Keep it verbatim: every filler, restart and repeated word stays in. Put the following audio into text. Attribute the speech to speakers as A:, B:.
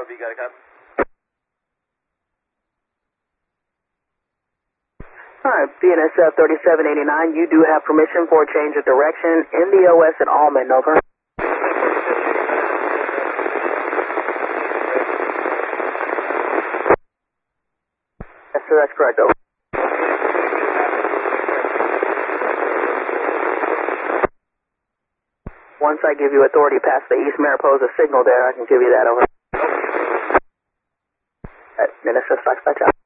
A: L V, got a copy?
B: Alright, B N S F thirty-seven eighty-nine, you do have permission for a change of direction in the O S at Allman, over. Yes, sir, that's correct, over. Once I give you authority past the East Mariposa signal there, I can give you that, over. At B N S F, Foxtrot.